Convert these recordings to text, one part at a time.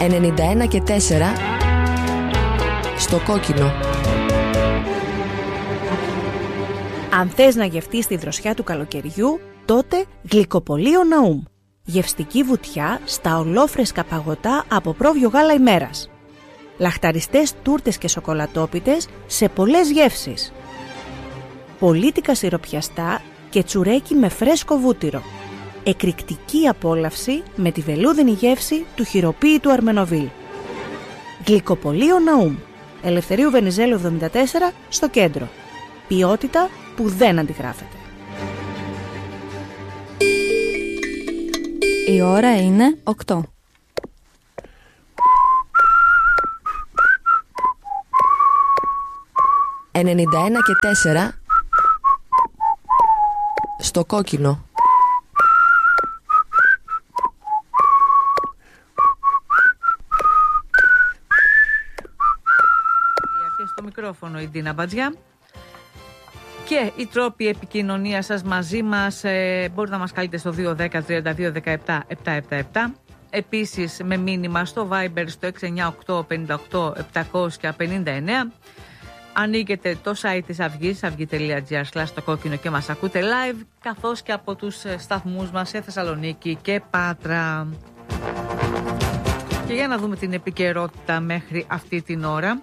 91 και 4 στο κόκκινο. Αν θες να γευτείς τη δροσιά του καλοκαιριού, τότε Γλυκοπωλείο Ναούμ. Γευστική βουτιά στα ολόφρεσκα παγωτά από πρόβιο γάλα ημέρας. Λαχταριστές τούρτες και σοκολατόπιτες σε πολλές γεύσεις. Πολίτικα σιροπιαστά και τσουρέκι με φρέσκο βούτυρο. Εκρηκτική απόλαυση με τη βελούδινη γεύση του χειροποίητου Αρμενοβίλ. Γλυκοπωλείο Ναούμ. Ελευθερίου Βενιζέλου 74 στο κέντρο. Ποιότητα που δεν αντιγράφεται. Η ώρα είναι 8. «91 και 4 στο κόκκινο». Και στο μικρόφωνο η Ντίνα Μπατζιά. Και οι τρόποι επικοινωνίας σας μαζί μας, μπορείτε να μας καλείτε στο 210 32 17 777. Επίσης με μήνυμα στο Viber στο 698 58 759. Ανοίγετε το site της Αυγής, αυγή.gr/ το κόκκινο και μας ακούτε live, καθώς και από τους σταθμούς μας σε Θεσσαλονίκη και Πάτρα. Και για να δούμε την επικαιρότητα μέχρι αυτή την ώρα.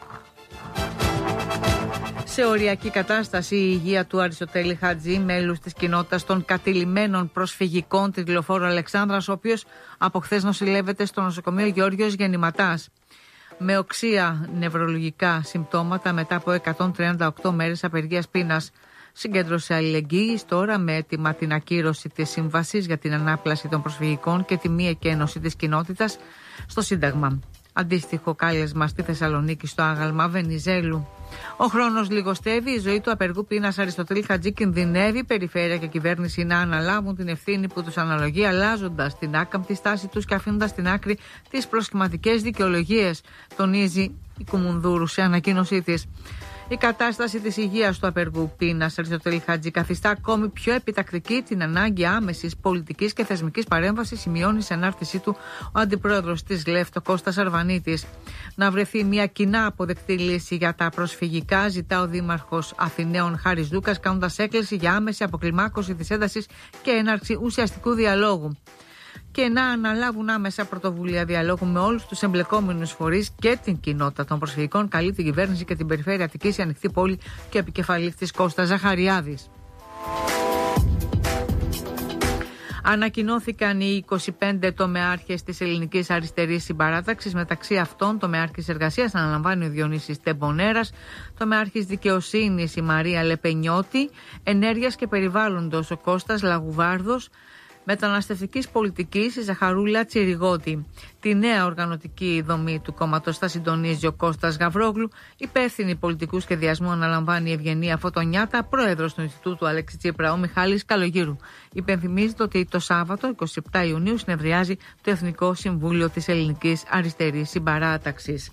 Σε οριακή κατάσταση η υγεία του Αριστοτέλη Χατζή, μέλους της κοινότητας των κατηλημένων προσφυγικών της Λεωφόρου Αλεξάνδρας, ο οποίος από χθες νοσηλεύεται στο νοσοκομείο Γεώργιος Γεννηματάς. Με οξεία νευρολογικά συμπτώματα μετά από 138 μέρες απεργίας πείνας. Συγκέντρωσε αλληλεγγύης τώρα με έτοιμα την ακύρωση της σύμβασης για την ανάπλαση των προσφυγικών και τη μη εκένωση της κοινότητας στο Σύνταγμα. Αντίστοιχο κάλεσμα στη Θεσσαλονίκη στο άγαλμα Βενιζέλου. Ο χρόνος λιγοστεύει, η ζωή του απεργού πείνας Αριστοτέλη Χατζή κινδυνεύει, η περιφέρεια και η κυβέρνηση να αναλάβουν την ευθύνη που τους αναλογεί, αλλάζοντας την άκαμπτη στάση τους και αφήνοντας στην άκρη τις προσχηματικές δικαιολογίες, τονίζει η Κουμουνδούρου σε ανακοίνωσή της. Η κατάσταση της υγείας του απεργού πείνας Αριστοτέλη Χατζή καθιστά ακόμη πιο επιτακτική την ανάγκη άμεσης πολιτικής και θεσμικής παρέμβασης, σημειώνει σε ανάρτησή του ο αντιπρόεδρος της ΓΛΕΦΤ, ο Κώστας Αρβανίτης. Να βρεθεί μια κοινά αποδεκτή λύση για τα προσφυγικά, ζητά ο Δήμαρχος Αθηναίων Χάρης Δούκας, κάνοντας έκκληση για άμεση αποκλιμάκωση της έντασης και έναρξη ουσιαστικού διαλόγου. Και να αναλάβουν άμεσα πρωτοβουλία διαλόγου με όλους τους εμπλεκόμενους φορείς και την κοινότητα των προσφυγικών, καλεί την κυβέρνηση και την περιφέρεια Αττικής, η Ανοιχτή Πόλη και ο επικεφαλής της Κώστας Ζαχαριάδης. Ανακοινώθηκαν οι 25 τομεάρχες της Ελληνικής Αριστερής Συμπαράταξης. Μεταξύ αυτών, τομεάρχης εργασίας αναλαμβάνει ο Διονύσης Τεμπονέρας, τομεάρχης δικαιοσύνης η Μαρία Λεπενιώτη, ενέργειας και περιβάλλοντος ο Κώστας Λαγουβάρδος, μεταναστευτικής πολιτικής η Ζαχαρούλα Τσιριγότη. Τη νέα οργανωτική δομή του κόμματος θα συντονίζει ο Κώστας Γαβρόγλου. Υπεύθυνη πολιτικού σχεδιασμού αναλαμβάνει η Ευγενία Φωτονιάτα, πρόεδρος του Ινστιτούτου Αλέξη Τσίπρα ο Μιχάλης Καλογύρου. Υπενθυμίζεται ότι το Σάββατο 27 Ιουνίου συνεδριάζει το Εθνικό Συμβούλιο της Ελληνικής Αριστερής Συμπαράταξης.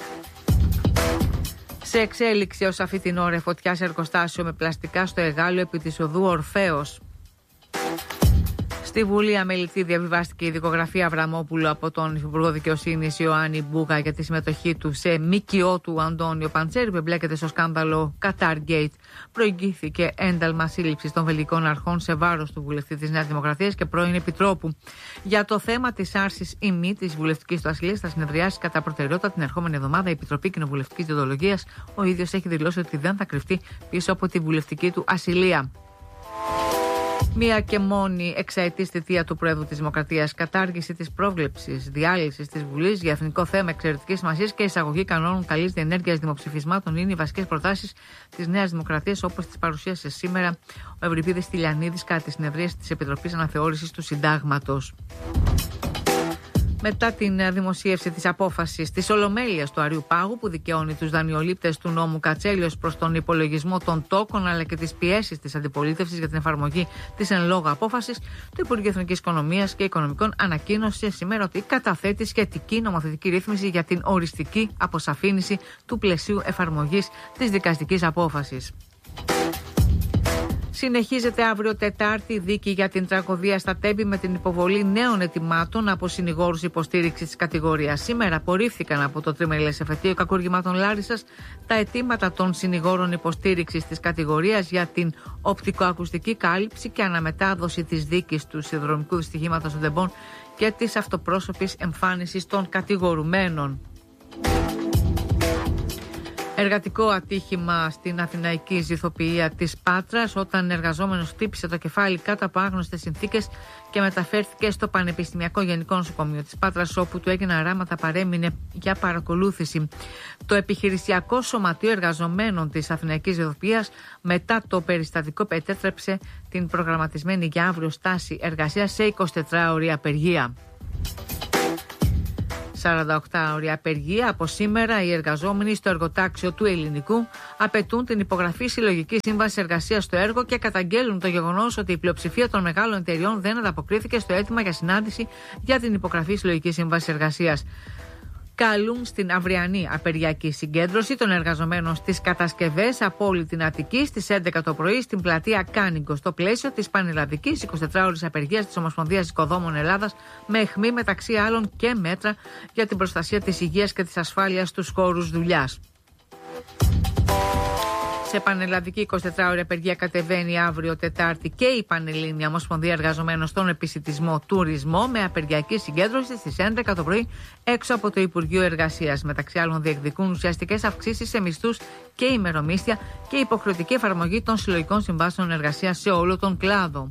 Σε εξέλιξη ως αυτή την ώρα φωτιά σε εργοστάσιο με πλαστικά στο Εγάλιο επί της οδού Ορφέως. Στη Βουλή αμελητή διαβιβάστηκε η δικογραφία Αβραμόπουλου από τον Υφυπουργό Δικαιοσύνης Ιωάννη Μπούγα για τη συμμετοχή του σε ΜΚΟ του Αντώνιο Παντσέρη που εμπλέκεται στο σκάνδαλο Qatar Gate. Προηγήθηκε ένταλμα σύλληψης των βελγικών αρχών σε βάρος του βουλευτή της Νέας Δημοκρατίας και πρώην Επιτρόπου. Για το θέμα της άρσης ή μη της βουλευτικής του ασυλίας θα συνεδριάσει κατά προτεραιότητα την ερχόμενη εβδομάδα η Επιτροπή Κοινοβουλευτικής Διοντολογίας. Ο ίδιος έχει δηλώσει ότι δεν θα κρυφτεί πίσω από τη βουλευτική του ασυλία. Μία και μόνη εξαετής θητεία του Προέδρου της Δημοκρατίας, κατάργηση της πρόβλεψης διάλυσης της Βουλής για εθνικό θέμα εξαιρετικής σημασίας και εισαγωγή κανόνων καλής διενέργειας δημοψηφισμάτων είναι οι βασικές προτάσεις της Νέας Δημοκρατίας, όπως τις παρουσίασε σήμερα ο Ευρυπίδης Τηλιανίδης κατά τη συνεδρίαση της Επιτροπής Αναθεώρησης του Συντάγματος. Μετά την δημοσίευση της απόφασης της Ολομέλειας του Αριού Πάγου που δικαιώνει τους δανειολήπτες του νόμου Κατσέλιος προς τον υπολογισμό των τόκων αλλά και τις πιέσεις της αντιπολίτευσης για την εφαρμογή της εν λόγω απόφασης, το Υπουργείο Εθνικής Οικονομίας και Οικονομικών ανακοίνωσε σήμερα ότι καταθέτει σχετική νομοθετική ρύθμιση για την οριστική αποσαφήνιση του πλαισίου εφαρμογής της δικαστικής απόφασης. Συνεχίζεται αύριο Τετάρτη η δίκη για την τραγωδία στα Τέμπη με την υποβολή νέων αιτημάτων από συνηγόρους υποστήριξης της κατηγορίας. Σήμερα απορρίφθηκαν από το Τριμελές Εφετείο Κακουργημάτων Λάρισσας τα αιτήματα των συνηγόρων υποστήριξης της κατηγορίας για την οπτικοακουστική κάλυψη και αναμετάδοση της δίκης του σιδηροδρομικού δυστυχήματος των Τεμπών και της αυτοπρόσωπης εμφάνισης των κατηγορουμένων. Εργατικό ατύχημα στην αθηναϊκή ζυθοποιία της Πάτρας όταν εργαζόμενος χτύπησε το κεφάλι κάτω από άγνωστες συνθήκες και μεταφέρθηκε στο Πανεπιστημιακό Γενικό Νοσοκομείο της Πάτρας, όπου του έγιναν ράματα, παρέμεινε για παρακολούθηση. Το επιχειρησιακό σωματείο εργαζομένων της αθηναϊκής ζυθοποιίας μετά το περιστατικό επέτρεψε την προγραμματισμένη για αύριο στάση εργασίας σε 24ωρη απεργία. 48ωρη απεργία. Από σήμερα οι εργαζόμενοι στο εργοτάξιο του Ελληνικού απαιτούν την υπογραφή συλλογικής σύμβασης εργασίας στο έργο και καταγγέλουν το γεγονός ότι η πλειοψηφία των μεγάλων εταιριών δεν ανταποκρίθηκε στο αίτημα για συνάντηση για την υπογραφή συλλογικής σύμβασης εργασίας. Καλούν στην αυριανή απεργιακή συγκέντρωση των εργαζομένων στις κατασκευές από όλη την Αττική στις 11 το πρωί στην πλατεία Κάνιγκο, στο πλαίσιο της πανελλαδικής 24ωρης απεργίας της Ομοσπονδίας Οικοδόμων Ελλάδας, με αιχμή μεταξύ άλλων και μέτρα για την προστασία της υγείας και της ασφάλειας στους χώρους δουλειάς. Σε πανελλαδική 24ωρη απεργία κατεβαίνει αύριο Τετάρτη και η Πανελλήνια Ομοσπονδία Εργαζομένων στον Επισιτισμό Τουρισμό, με απεργιακή συγκέντρωση στις 11 το πρωί έξω από το Υπουργείο Εργασίας. Μεταξύ άλλων, διεκδικούν ουσιαστικές αυξήσεις σε μισθούς και ημερομίσθια και υποχρεωτική εφαρμογή των συλλογικών συμβάσεων εργασίας σε όλο τον κλάδο.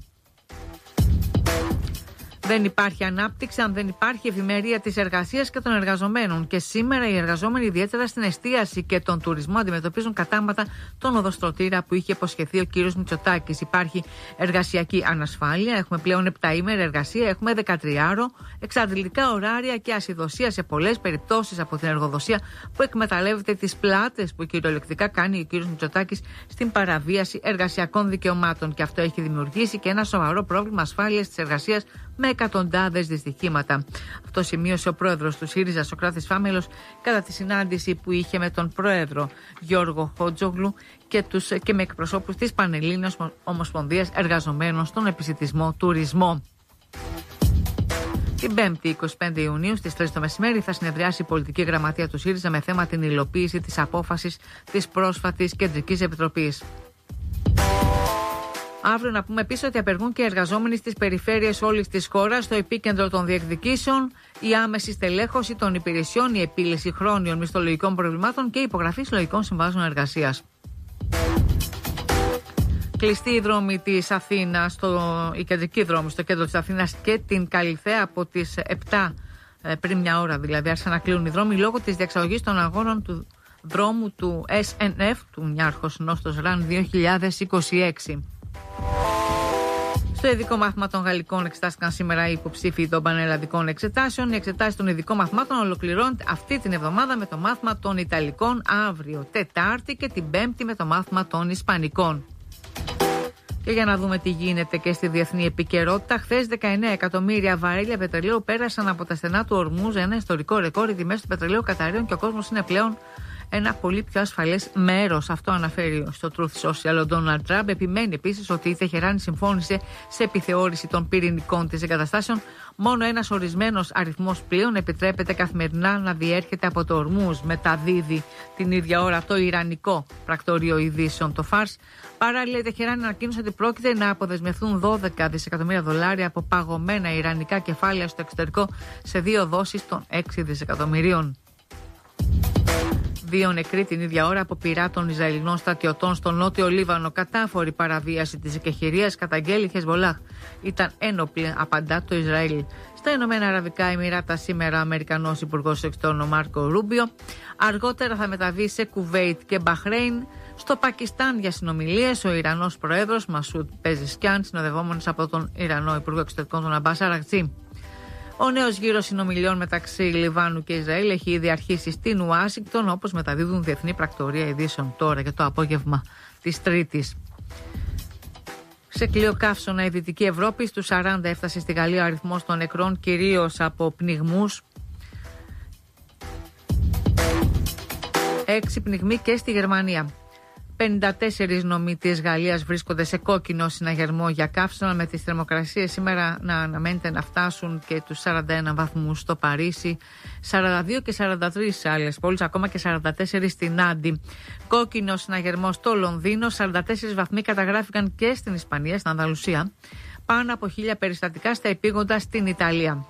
Δεν υπάρχει ανάπτυξη αν δεν υπάρχει ευημερία της εργασίας και των εργαζομένων. Και σήμερα οι εργαζόμενοι, ιδιαίτερα στην εστίαση και τον τουρισμό, αντιμετωπίζουν κατάματα τον οδοστρωτήρα που είχε υποσχεθεί ο κύριος Μητσοτάκης. Υπάρχει εργασιακή ανασφάλεια, έχουμε πλέον 7ημερη εργασία, έχουμε 13ωρο, εξαντλητικά ωράρια και ασυδοσία σε πολλές περιπτώσεις από την εργοδοσία που εκμεταλλεύεται τις πλάτες που κυριολεκτικά κάνει ο κύριος Μητσοτάκης στην παραβίαση εργασιακών δικαιωμάτων. Και αυτό έχει δημιουργήσει και ένα σοβαρό πρόβλημα ασφάλειας της εργασίας με εκατοντάδες δυστυχήματα. Αυτό σημείωσε ο πρόεδρος του ΣΥΡΙΖΑ, Σωκράτης Φάμελος, κατά τη συνάντηση που είχε με τον πρόεδρο Γιώργο Χότζογλου και με εκπροσώπους της Πανελλήνιας Ομοσπονδίας Εργαζομένων στον Επισιτισμό Τουρισμό. Την 5η 25 Ιουνίου στις 3 το μεσημέρι θα συνεδριάσει η πολιτική γραμματεία του ΣΥΡΙΖΑ με θέμα την υλοποίηση της απόφασης της πρόσφατης Κεντρικής Επιτροπής. Αύριο να πούμε επίσης ότι απεργούν και οι εργαζόμενοι στις περιφέρειες όλης της χώρας. Στο επίκεντρο των διεκδικήσεων η άμεση στελέχωση των υπηρεσιών, η επίλυση χρόνιων μισθολογικών προβλημάτων και η υπογραφή συλλογικών συμβάσεων εργασίας. Κλειστοί οι δρόμοι της Αθήνας, οι κεντρικοί δρόμοι στο κέντρο της Αθήνας και την Καλιθέα από τις 7 πριν μια ώρα δηλαδή άρχισαν να κλείνουν οι δρόμοι λόγω της διεξαγωγής των αγώνων του δρόμου του SNF, του Νιάρχος Νόστος Ραν 2026. Στο ειδικό μάθημα των γαλλικών εξετάστηκαν σήμερα οι υποψήφοι των πανελλαδικών εξετάσεων. Οι εξετάσεις των ειδικών μαθημάτων ολοκληρώνεται αυτή την εβδομάδα με το μάθημα των Ιταλικών αύριο Τετάρτη και την Πέμπτη με το μάθημα των Ισπανικών. Και για να δούμε τι γίνεται και στη διεθνή επικαιρότητα, χθες 19 εκατομμύρια βαρέλια πετρελαίου πέρασαν από τα στενά του Ορμούζ, ένα ιστορικό ρεκόρ. Οι τιμές του πετρελαίου καταραίουν και ο κόσμος είναι πλέον ένα πολύ πιο ασφαλές μέρος. Αυτό αναφέρει στο Truth Social ο Ντόναλντ Τραμπ. Επιμένει επίσης ότι η Τεχεράνη συμφώνησε σε επιθεώρηση των πυρηνικών της εγκαταστάσεων. Μόνο ένας ορισμένος αριθμός πλοίων επιτρέπεται καθημερινά να διέρχεται από το Ορμούζ. Μεταδίδει την ίδια ώρα το Ιρανικό πρακτορείο ειδήσεων, το Φάρς. Παράλληλα, η Τεχεράνη ανακοίνωσε ότι πρόκειται να αποδεσμευθούν 12 δισεκατομμύρια δολάρια από παγωμένα ιρανικά κεφάλαια στο εξωτερικό σε 2 δόσεις των 6 δισεκατομμυρίων. 2 νεκροί την ίδια ώρα από πυρά των Ισραηλινών στρατιωτών στο νότιο Λίβανο. Κατάφορη παραβίαση της εκεχηρίας καταγγέλει Χεσμολάχ. Ήταν ένοπλη, απαντά το Ισραήλ. Στα Ηνωμένα Αραβικά Εμιράτα σήμερα ο Αμερικανός Υπουργός Εξωτερικών Μάρκο Ρούμπιο. Αργότερα θα μεταβεί σε Κουβέιτ και Μπαχρέιν. Στο Πακιστάν για συνομιλίες ο Ιρανός Πρόεδρος Μασούντ Πεζεσκιάν, συνοδευόμενος από τον Ιρανό Υπουργό Εξωτερικών τον Αμπάς Αραγτζή. Ο νέος γύρος συνομιλιών μεταξύ Λιβάνου και Ισραήλ έχει ήδη αρχίσει στην Ουάσιγκτον, όπως μεταδίδουν διεθνή πρακτορία ειδήσεων τώρα και το απόγευμα της Τρίτης. Σε κλειοκαύσωνα η Δυτική Ευρώπη, στους 40 έφτασε στη Γαλλία ο αριθμός των νεκρών, κυρίως από πνιγμούς. 6 πνιγμοί και στη Γερμανία. 54 νομοί της Γαλλίας βρίσκονται σε κόκκινο συναγερμό για καύσωνα, με τις θερμοκρασίες σήμερα να αναμένεται να φτάσουν και τους 41 βαθμούς στο Παρίσι, 42 και 43 σε άλλες πόλεις, ακόμα και 44 στην Άντι. Κόκκινο συναγερμό στο Λονδίνο, 44 βαθμοί καταγράφηκαν και στην Ισπανία, στην Ανδαλουσία. Πάνω από 1000 περιστατικά στα επίγοντα στην Ιταλία.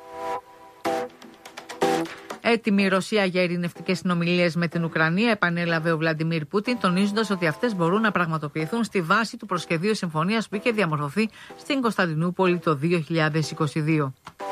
Έτοιμη η Ρωσία για ειρηνευτικές συνομιλίες με την Ουκρανία, επανέλαβε ο Βλαντιμίρ Πούτιν, τονίζοντας ότι αυτές μπορούν να πραγματοποιηθούν στη βάση του προσχεδίου συμφωνίας που είχε διαμορφωθεί στην Κωνσταντινούπολη το 2022.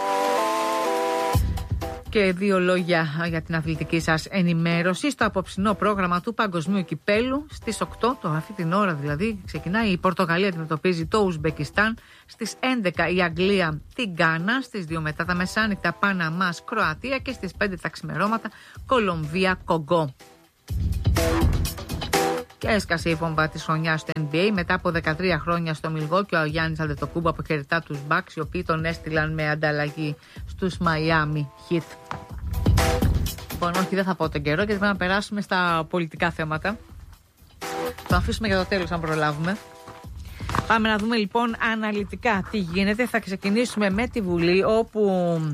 Και δύο λόγια για την αθλητική σας ενημέρωση. Στο απόψινό πρόγραμμα του Παγκοσμίου Κυπέλου στις 8, αυτή την ώρα δηλαδή, ξεκινάει η Πορτογαλία, αντιμετωπίζει το Ουσμπεκιστάν. Στις 11 η Αγγλία την Γκάνα. Στις 2 μετά τα μεσάνυχτα Παναμάς Κροατία. Και στις 5 τα ξημερώματα Κολομβία Κογκό. Και έσκασε η βόμβα της χρονιάς στο NBA μετά από 13 χρόνια στο Μιλγόκι. Ο Γιάννης Αντετοκούμπο αποχαιρετά τους Bucks, οι οποίοι τον έστειλαν με ανταλλαγή στους Miami Heat. Λοιπόν, όχι, δεν θα πω τον καιρό, γιατί πρέπει να περάσουμε στα πολιτικά θέματα. Το αφήσουμε για το τέλος, αν προλάβουμε. Πάμε να δούμε λοιπόν αναλυτικά τι γίνεται. Θα ξεκινήσουμε με τη Βουλή, όπου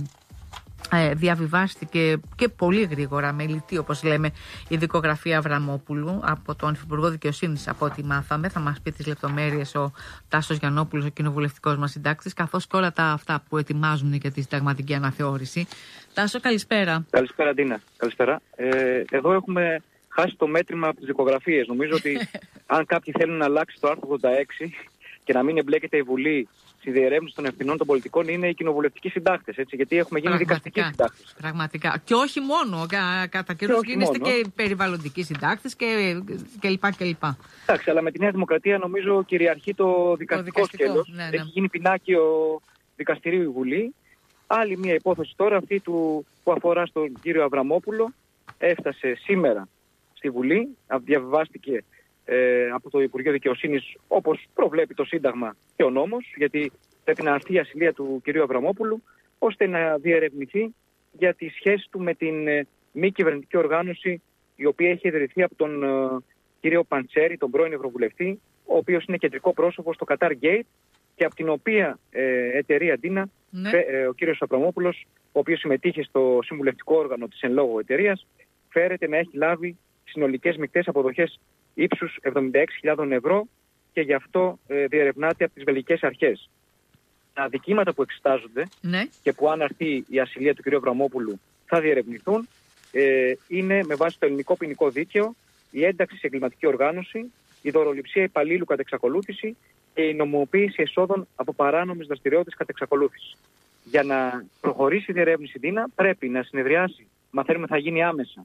διαβιβάστηκε και πολύ γρήγορα, με λιτή όπως λέμε, η δικογραφία Αβραμόπουλου από τον Υφυπουργό Δικαιοσύνης, από ό,τι μάθαμε. Θα μας πει τις λεπτομέρειες ο Τάσος Γιαννόπουλος, ο κοινοβουλευτικός μας συντάκτης, καθώς και όλα τα αυτά που ετοιμάζουν για τη συνταγματική αναθεώρηση. Τάσο, καλησπέρα. Καλησπέρα, Ντίνα. Καλησπέρα. Εδώ έχουμε χάσει το μέτρημα από τις δικογραφίες. Νομίζω ότι αν κάποιοι θέλουν να αλλάξει το άρθρο 86 και να μην εμπλέκεται η Βουλή στη διερεύνηση των ευθυνών των πολιτικών, είναι οι κοινοβουλευτικοί συντάκτες. Γιατί έχουμε γίνει δικαστικοί συντάκτες. Πραγματικά. Και όχι μόνο. Κατά καιρούς γίνεστε και περιβαλλοντικοί συντάκτες κλπ. Εντάξει, αλλά με τη Νέα Δημοκρατία νομίζω κυριαρχεί το δικαστικό σκέλος. Ναι. Έχει γίνει πινάκιο δικαστηρίου η Βουλή. Άλλη μια υπόθεση τώρα, αυτή που αφορά στον κύριο Αβραμόπουλο, έφτασε σήμερα στη Βουλή, διαβιβάστηκε από το Υπουργείο Δικαιοσύνης, όπως προβλέπει το Σύνταγμα και ο νόμος, γιατί πρέπει να αρθεί η ασυλία του κυρίου Αβραμόπουλου, ώστε να διερευνηθεί για τη σχέση του με την μη κυβερνητική οργάνωση, η οποία έχει ιδρυθεί από τον κύριο Παντσέρη, τον πρώην Ευρωβουλευτή, ο οποίος είναι κεντρικό πρόσωπο στο Qatar Gate, και από την οποία εταιρεία, Ντίνα, ο κύριος Αβραμόπουλος, ο οποίος συμμετείχε στο συμβουλευτικό όργανο της εν λόγω εταιρείας, φέρεται να έχει λάβει συνολικές μεικτές αποδοχές ύψους 76.000 ευρώ, και γι' αυτό διερευνάται από τις βελγικές αρχές. Τα αδικήματα που εξετάζονται και που αν αρθεί η ασυλία του κ. Αβραμόπουλου θα διερευνηθούν, είναι με βάση το ελληνικό ποινικό δίκαιο η ένταξη σε εγκληματική οργάνωση, η δωροληψία υπαλλήλου κατ' εξακολούθηση και η νομιμοποίηση εσόδων από παράνομες δραστηριότητες κατ' εξακολούθηση. Για να προχωρήσει η διερεύνηση, Ντίνα, πρέπει να συνεδριάσει, μαθαίνουμε θα γίνει άμεσα,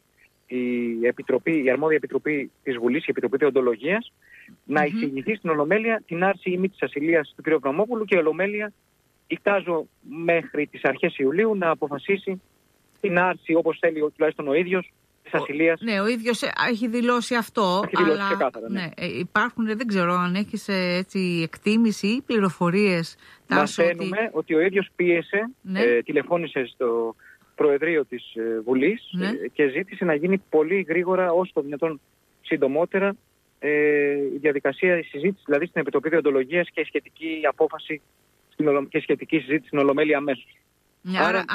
η αρμόδια επιτροπή της Βουλής, η Επιτροπή Δεοντολογίας, να εισηγηθεί στην Ολομέλεια την άρση ή μη της ασυλίας του κ. Αβραμόπουλου, και η Ολομέλεια, εικάζω μέχρι τις αρχές Ιουλίου, να αποφασίσει την άρση, όπως θέλει τουλάχιστον ο ίδιος, της ασυλίας. Ναι, ο ίδιος έχει δηλώσει αυτό. Έχει δηλώσει ξεκάθαρα, ναι. Υπάρχουν, δεν ξέρω αν έχεις εκτίμηση ή πληροφορίες. Μαθαίνουμε ότι ο ίδιος πίεσε, τηλεφώνησε στο Προεδρείο της Βουλής και ζήτησε να γίνει πολύ γρήγορα, όσο το δυνατόν συντομότερα, η διαδικασία, η συζήτηση δηλαδή στην Επιτροπή Δεοντολογίας, και η σχετική απόφαση και η σχετική συζήτηση στην Ολομέλεια αμέσως. Άρα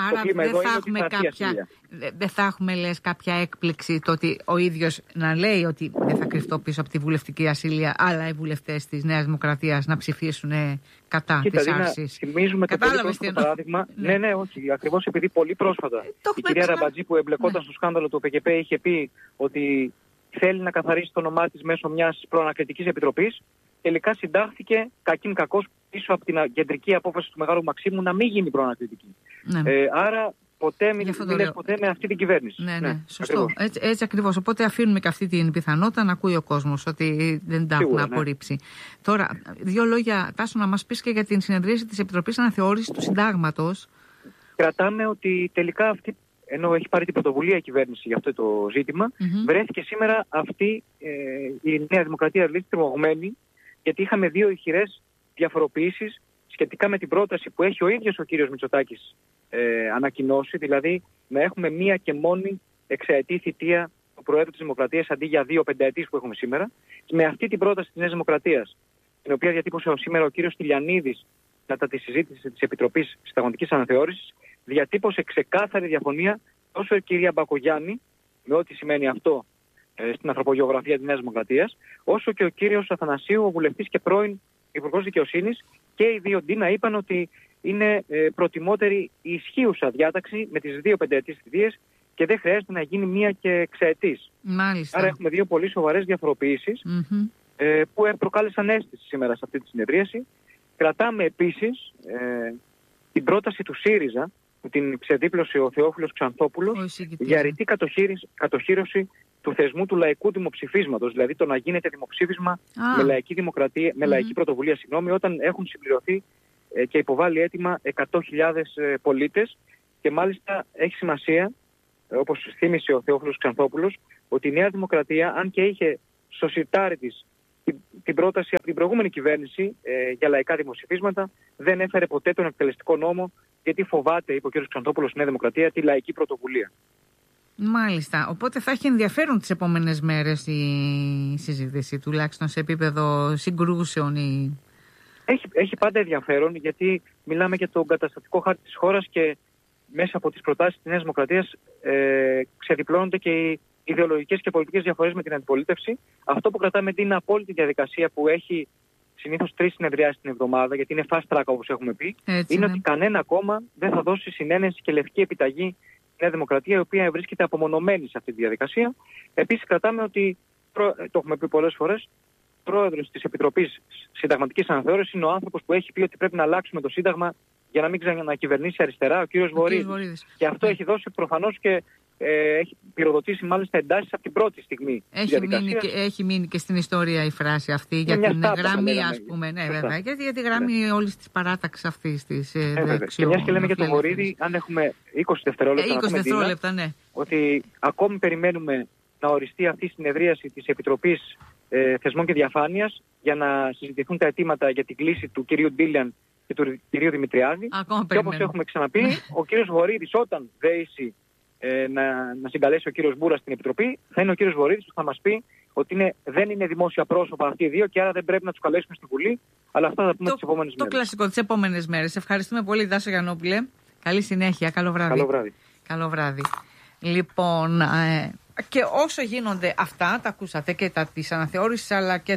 δεν θα έχουμε, λες, κάποια έκπληξη το ότι ο ίδιος να λέει ότι δεν θα κρυφτώ πίσω από τη βουλευτική ασυλία, αλλά οι βουλευτές της Νέας Δημοκρατίας να ψηφίσουν κατά της άρσης. Θυμίζουμε το πολύ πρόσφατο παράδειγμα. Ναι, όχι. Ακριβώς επειδή πολύ πρόσφατα η κυρία Ραμπατζή, που εμπλεκόταν στο σκάνδαλο του ΠΚΠ, είχε πει ότι θέλει να καθαρίσει το όνομά της μέσω μιας προανακριτικής επιτροπής. Τελικά συντάχθηκε κακήν κακώς πίσω από την κεντρική απόφαση του Μεγάλου Μαξίμου να μην γίνει προανακριτική. Άρα μην λες ποτέ με αυτή την κυβέρνηση. Ναι, σωστό. Έτσι ακριβώς. Οπότε αφήνουμε και αυτή την πιθανότητα να ακούει ο κόσμος ότι δεν τα έχουν απορρίψει. Τώρα, δύο λόγια, Τάσο, να μας πεις και για την συνεδρίαση της Επιτροπής Αναθεώρησης του Συντάγματος. Κρατάμε ότι τελικά αυτή, ενώ έχει πάρει την πρωτοβουλία η κυβέρνηση για αυτό το ζήτημα, βρέθηκε σήμερα αυτή η Νέα Δημοκρατία λύση τριμωγμένη, γιατί είχαμε δύο ηχηρές διαφοροποιήσεις σχετικά με την πρόταση που έχει ο ίδιος ο κύριος Μητσοτάκης ανακοινώσει, δηλαδή να έχουμε μία και μόνη εξαετή θητεία του Προέδρου της Δημοκρατίας αντί για 2 πενταετής που έχουμε σήμερα. Με αυτή την πρόταση της Νέας Δημοκρατίας, την οποία διατύπωσε σήμερα ο κύριος Τηλιανίδης κατά τη συζήτηση της Επιτροπής Συνταγματικής Αναθεώρησης, διατύπωσε ξεκάθαρη διαφωνία τόσο η κυρία Μπακογιάννη, με ό,τι σημαίνει αυτό στην ανθρωπογεωγραφία της Νέας Δημοκρατίας, όσο και ο κύριος Αθανασίου, ο βουλευτής και πρώην Υπουργός Δικαιοσύνης, και οι δύο ντύνα είπαν ότι είναι προτιμότερη η ισχύουσα διάταξη με τις 2 πενταετής θητείες και δεν χρειάζεται να γίνει 1 και εξαετής. Μάλιστα. Άρα έχουμε 2 πολύ σοβαρές διαφοροποιήσεις που προκάλεσαν αίσθηση σήμερα σε αυτή τη συνεδρίαση. Κρατάμε επίσης την πρόταση του ΣΥΡΙΖΑ που την ξεδίπλωσε ο Θεόφιλος Ξανθόπουλος για ρητή κατοχύρωση του θεσμού του λαϊκού δημοψηφίσματος, δηλαδή το να γίνεται δημοψήφισμα με λαϊκή δημοκρατία, με λαϊκή πρωτοβουλία, όταν έχουν συμπληρωθεί και υποβάλει αίτημα 100.000 πολίτες. Και μάλιστα έχει σημασία, όπως θύμισε ο Θεόφιλος Ξανθόπουλος, ότι η Νέα Δημοκρατία, αν και είχε στο σιρτάρι της την πρόταση από την προηγούμενη κυβέρνηση για λαϊκά δημοψηφίσματα, δεν έφερε ποτέ τον εκτελεστικό νόμο, γιατί φοβάται, είπε ο κ. Ξανθόπουλος, η Νέα Δημοκρατία, τη λαϊκή πρωτοβουλία. Μάλιστα. Οπότε θα έχει ενδιαφέρον τις επόμενες μέρες η συζήτηση, τουλάχιστον σε επίπεδο συγκρούσεων. Έχει πάντα ενδιαφέρον, γιατί μιλάμε για τον καταστατικό χάρτη της χώρας και μέσα από τις προτάσεις της Νέας Δημοκρατίας ξεδιπλώνονται και οι ιδεολογικές και πολιτικές διαφορές με την αντιπολίτευση. Αυτό που κρατάμε είναι απόλυτη διαδικασία που έχει συνήθως 3 συνεδριάσεις την εβδομάδα, γιατί είναι fast track όπως έχουμε πει. Έτσι, είναι ότι κανένα κόμμα δεν θα δώσει συνένεση και λευκή επιταγή στη Νέα Δημοκρατία, η οποία βρίσκεται απομονωμένη σε αυτή τη διαδικασία. Επίσης κρατάμε ότι, το έχουμε πει πολλές φορές, πρόεδρος της Επιτροπής Συνταγματικής Αναθεώρησης είναι ο άνθρωπος που έχει πει ότι πρέπει να αλλάξουμε το Σύνταγμα για να μην ξανακυβερνήσει αριστερά, ο κύριος Βορίδης. Και αυτό έχει δώσει προφανώς και έχει πυροδοτήσει μάλιστα εντάσεις από την πρώτη στιγμή. Έχει μείνει και στην ιστορία η φράση αυτή για την γραμμή, ας πούμε. Ναι, βέβαια. Για τη γραμμή όλης της παράταξης αυτής της δεξιού. Και μιας και λέμε για τον Βορίδη, αν έχουμε 20 δευτερόλεπτα. 20 δευτερόλεπτα, ναι. Ότι ακόμη περιμένουμε να οριστεί αυτή η συνεδρίαση της Επιτροπής Θεσμών και Διαφάνειας για να συζητηθούν τα αιτήματα για την κλίση του κυρίου Ντίλιαν και του κυρίου Δημητριάδη. Και όπως έχουμε ξαναπεί, ο κύριος Βορίδης, όταν δεήσει να συγκαλέσει ο κύριος Μπούρα στην Επιτροπή, θα είναι ο κύριος Βορίδης που θα μας πει ότι δεν είναι δημόσια πρόσωπα αυτοί οι δύο και άρα δεν πρέπει να τους καλέσουμε στη Βουλή. Αλλά αυτά θα πούμε τις επόμενες μέρες. Το κλασικό τις επόμενες μέρες. Ευχαριστούμε πολύ, Δάσο Γιαννόπουλε. Καλή συνέχεια. Καλό βράδυ. Καλό βράδυ. Καλό βράδυ. Λοιπόν, και όσο γίνονται αυτά, τα ακούσατε και τα της αναθεώρησης, αλλά και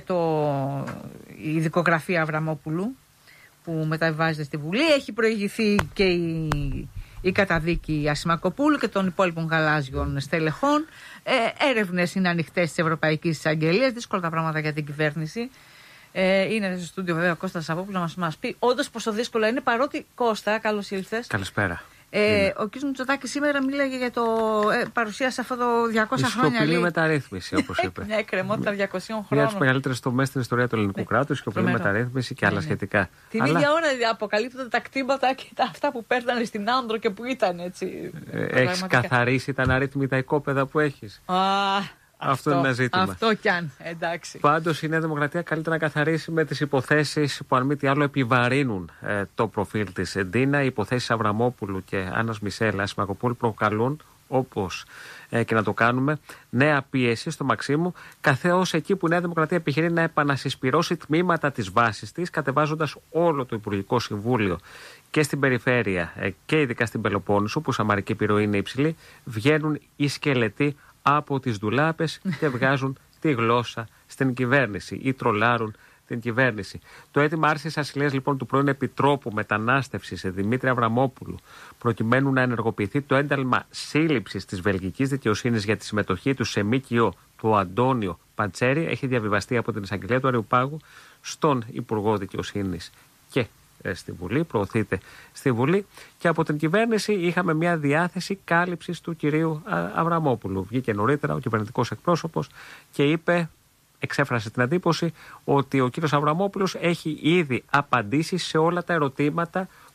η δικογραφία Αβραμόπουλου που μεταβιβάζεται στη Βουλή. Έχει προηγηθεί και η καταδίκη Ασημακοπούλου και των υπόλοιπων γαλάζιων στελεχών. Έρευνες είναι ανοιχτές της Ευρωπαϊκής Εισαγγελίας. Δύσκολα τα πράγματα για την κυβέρνηση. Είναι στο στούντιο βέβαια ο Κώστας Σαββόπουλος να μας πει όντως πόσο δύσκολα είναι, παρότι, Κώστα, καλώς ήλθες. Καλησπέρα. Ο κ. Μητσοτάκης σήμερα μίλαγε για παρουσίασε αυτό το 200 χρόνια. Σιωπηλή μεταρρύθμιση, όπως είπε. Μια εκκρεμότητα 200 χρόνων. Μια από τις μεγαλύτερες τομές στην ιστορία του ελληνικού κράτους, σιωπηλή μεταρρύθμιση και άλλα σχετικά. Την ίδια ώρα αποκαλύπτονται τα κτήματα και αυτά που παίρνανε στην Άνδρο και που ήταν έτσι. Έχεις καθαρίσει τα αναρρύθμιτα οικόπεδα που έχεις. Αυτό είναι ένα ζήτημα. Αυτό κι αν, εντάξει. Πάντως η Νέα Δημοκρατία καλύτερα να καθαρίσει με τις υποθέσεις που αν μη τι άλλο επιβαρύνουν το προφίλ της Ντίνα. Οι υποθέσεις Αβραμόπουλου και Άννας Μισέλα Ασημακοπούλου προκαλούν, όπως και να το κάνουμε, νέα πίεση στο Μαξίμου, καθώς εκεί που η Νέα Δημοκρατία επιχειρεί να επανασυσπυρώσει τμήματα της βάσης της, κατεβάζοντας όλο το Υπουργικό Συμβούλιο και στην περιφέρεια και ειδικά στην Πελοπόννησο, που η σαμαρική επιρροή είναι υψηλή, βγαίνουν οι σκελετοί από τις ντουλάπες και βγάζουν τη γλώσσα στην κυβέρνηση ή τρολάρουν την κυβέρνηση. Το αίτημα άρσης ασυλίας λοιπόν του πρώην Επιτρόπου Μετανάστευσης Δημήτρη Αβραμόπουλου, προκειμένου να ενεργοποιηθεί το ένταλμα σύλληψης της βελγικής δικαιοσύνης για τη συμμετοχή του σε ΜΚΟ του Αντώνιο Παντσέρη, έχει διαβιβαστεί από την εισαγγελία του Αριουπάγου στον Υπουργό Δικαιοσύνης και στη Βουλή, προωθείται στη Βουλή, και από την κυβέρνηση είχαμε μια διάθεση κάλυψης του κυρίου Αβραμόπουλου. Βγήκε νωρίτερα ο κυβερνητικός εκπρόσωπος και εξέφρασε την εντύπωση ότι ο κύριος Αβραμόπουλος έχει ήδη απαντήσει σε όλα τα ερωτήματα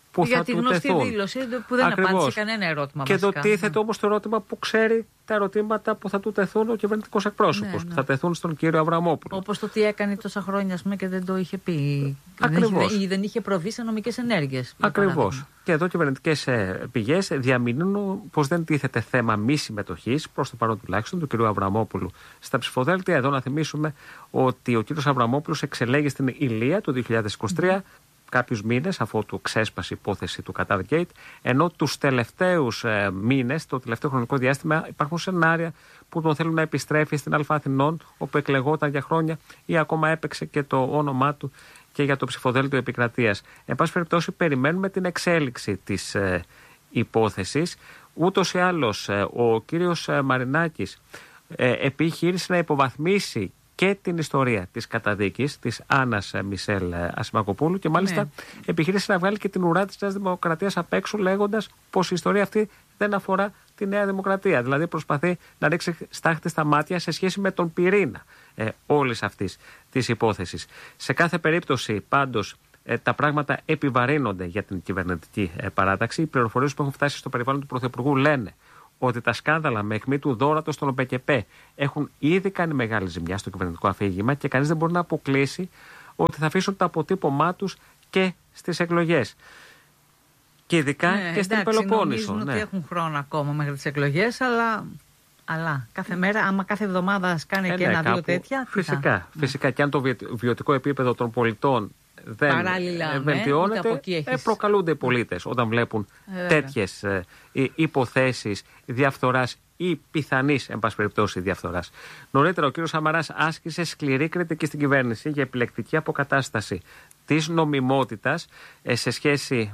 που για θα τη του γνωστή τεθούν. δήλωση που δεν απάντησε κανένα ερώτημα. Και εδώ τίθεται όμως το ερώτημα που ξέρει τα ερωτήματα που θα του τεθούν ο κυβερνητικός εκπρόσωπος, που θα τεθούν στον κύριο Αβραμόπουλο. Όπως το τι έκανε τόσα χρόνια και δεν το είχε πει. Δεν είχε προβεί σε νομικές ενέργειες. Ακριβώς. Και εδώ κυβερνητικές πηγές διαμηνούν πως δεν τίθεται θέμα μη συμμετοχής, προς το παρόν τουλάχιστον, του κ. Αβραμόπουλου στα ψηφοδέλτια. Εδώ να θυμίσουμε ότι ο κ. Αβραμόπουλος εξελέγει στην Ηλία το 2023. Κάποιους μήνες αφού του ξέσπασε η υπόθεση του Qatar Gate, ενώ τους τελευταίους μήνες, το τελευταίο χρονικό διάστημα, υπάρχουν σενάρια που τον θέλουν να επιστρέφει στην Α' Αθηνών, όπου εκλεγόταν για χρόνια ή ακόμα έπαιξε και το όνομά του και για το ψηφοδέλτιο επικρατείας. Εν πάση περιπτώσει, περιμένουμε την εξέλιξη της υπόθεσης. Ούτως ή άλλως, ο κύριος Μαρινάκης επιχείρησε να υποβαθμίσει και την ιστορία της καταδίκης της Άννας Μισελ Ασημακοπούλου και μάλιστα επιχείρησε να βγάλει και την ουρά της Νέας Δημοκρατίας απ' έξω, λέγοντας πως η ιστορία αυτή δεν αφορά τη Νέα Δημοκρατία. Δηλαδή προσπαθεί να ρίξει στάχτη στα μάτια σε σχέση με τον πυρήνα όλης αυτής της υπόθεσης. Σε κάθε περίπτωση πάντως τα πράγματα επιβαρύνονται για την κυβερνητική παράταξη. Οι πληροφορίες που έχουν φτάσει στο περιβάλλον του Πρωθυπουργού λένε ότι τα σκάνδαλα με αιχμή του δώρατος στον ΟΠΕΚΕΠΕ έχουν ήδη κάνει μεγάλη ζημιά στο κυβερνητικό αφήγημα και κανείς δεν μπορεί να αποκλείσει ότι θα αφήσουν το αποτύπωμά τους και στις εκλογές. Και ειδικά και στην Πελοπόννησο. Νομίζουν ότι έχουν χρόνο ακόμα μέχρι τις εκλογές, αλλά κάθε μέρα, άμα κάθε εβδομάδα κάνει και ένα-δύο τέτοια. Φυσικά. Και αν το βιωτικό επίπεδο των πολιτών δεν βελτιώνεται, προκαλούνται οι πολίτες όταν βλέπουν τέτοιες υποθέσεις διαφθοράς ή πιθανής, εν πάση περιπτώσει, διαφθοράς. Νωρίτερα, ο κ. Σαμαράς άσκησε σκληρή κριτική στην κυβέρνηση για επιλεκτική αποκατάσταση της νομιμότητας σε σχέση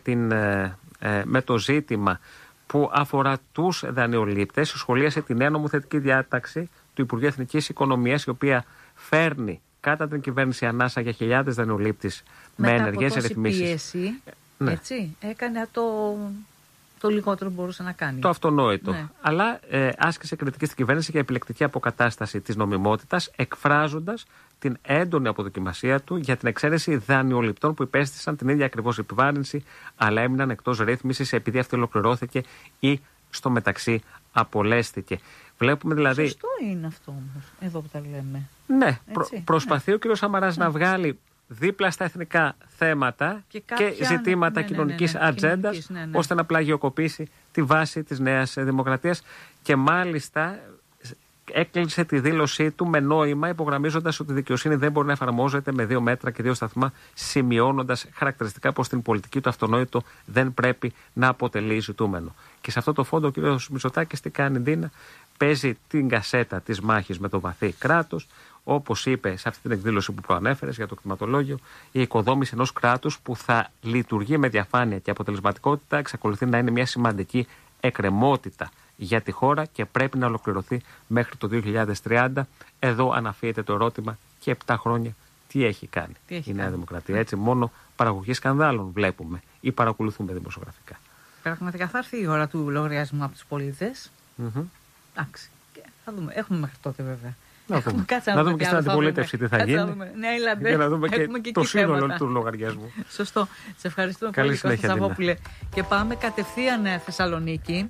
με το ζήτημα που αφορά τους δανειολήπτες. Σχολίασε τη νέα νομοθετική διάταξη του Υπουργείου Εθνικής Οικονομίας, η οποία φέρνει κατά την κυβέρνηση ανάσα για χιλιάδες δανειολήπτες με ενεργές ρυθμίσεις. Πίεση, έτσι, έκανε το λιγότερο που μπορούσε να κάνει. Το αυτονόητο. Αλλά άσκησε κριτική στην κυβέρνηση για επιλεκτική αποκατάσταση της νομιμότητας, εκφράζοντας την έντονη αποδοκιμασία του για την εξαίρεση δανειοληπτών που υπέστησαν την ίδια ακριβώς επιβάρυνση, αλλά έμειναν εκτός ρύθμισης επειδή αυτή ολοκληρώθηκε ή στο μεταξύ απολέστηκε. Βλέπουμε δηλαδή. Σωστό είναι αυτό όμως, εδώ που τα λέμε. Ναι, προσπαθεί ο κ. Σαμαράς να βγάλει δίπλα στα εθνικά θέματα και ζητήματα κοινωνικής ατζέντας, ώστε να πλαγιοκοπήσει τη βάση της Νέας Δημοκρατίας. Και μάλιστα έκλεισε τη δήλωσή του με νόημα, υπογραμμίζοντας ότι η δικαιοσύνη δεν μπορεί να εφαρμόζεται με 2 μέτρα και 2 σταθμά, σημειώνοντας χαρακτηριστικά πως την πολιτική του αυτονόητο δεν πρέπει να αποτελεί ζητούμενο. Και σε αυτό το φόντο ο κ. Μητσοτάκης τι κάνει, Ντίνα? Παίζει την κασέτα της μάχης με το βαθύ κράτος. Όπως είπε σε αυτή την εκδήλωση που προανέφερες για το κτηματολόγιο, η οικοδόμηση ενός κράτους που θα λειτουργεί με διαφάνεια και αποτελεσματικότητα εξακολουθεί να είναι μια σημαντική εκκρεμότητα για τη χώρα και πρέπει να ολοκληρωθεί μέχρι το 2030. Εδώ αναφύεται το ερώτημα, και 7 χρόνια τι έχει κάνει η Νέα Δημοκρατία? Έτσι, μόνο παραγωγή σκανδάλων βλέπουμε ή παρακολουθούμε δημοσιογραφικά. Πραγματικά θα έρθει η ώρα του λογαριασμού από τους πολίτες. Εντάξει. Θα δούμε. Έχουμε μέχρι τότε βέβαια. Να δούμε και στην αντιπολίτευση τι θα γίνει. Για να δούμε και το σύνολο του λογαριασμού. Σωστό. Σε ευχαριστούμε πολύ, Κώστα Σαββόπουλε. Και πάμε κατευθείαν Θεσσαλονίκη.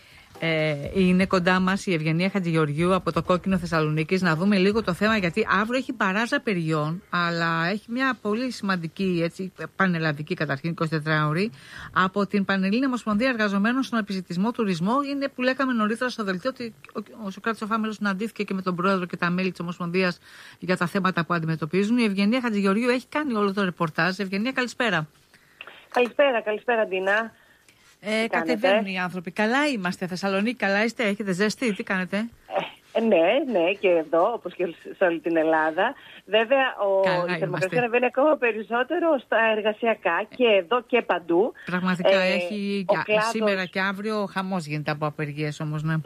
Είναι κοντά μας η Ευγενία Χατζηγεωργίου από το Κόκκινο Θεσσαλονίκης. Να δούμε λίγο το θέμα, γιατί αύριο έχει παράζα παιδιών, αλλά έχει μια πολύ σημαντική, έτσι, πανελλαδική καταρχήν 24ωρη από την Πανελλήνια Ομοσπονδία Εργαζομένων στον Επιζητισμό Τουρισμό. Είναι που λέγαμε νωρίτερα στο δελτίο ότι ο Σωκράτης ο Φάμελος συναντήθηκε και με τον πρόεδρο και τα μέλη της Ομοσπονδίας για τα θέματα που αντιμετωπίζουν. Η Ευγενία Χατζηγεωργίου έχει κάνει όλο το ρεπορτάζ. Ευγενία, καλησπέρα. Καλησπέρα, Ντίνα. Κατεβαίνουν οι άνθρωποι. Καλά είμαστε, Θεσσαλονίκη, καλά είστε, έχετε ζέστη, τι κάνετε? Ναι, και εδώ, όπως και σε όλη την Ελλάδα. Βέβαια, η θερμοκρασία ανεβαίνει ακόμα περισσότερο στα εργασιακά και εδώ και παντού. Πραγματικά έχει κλάδος... σήμερα και αύριο χαμός γίνεται από απεργίες όμως, ναι.